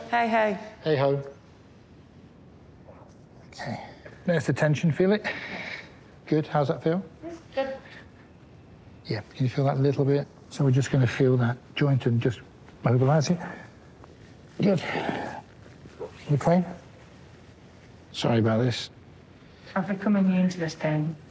Hey ho. Hey ho. Okay. There's the tension. Feel it? Good. How's that feel? Good. Yeah. Can you feel that a little bit? So we're just going to feel that joint and just mobilise it. Good. Okay. Sorry about this. I've become immune to this pain.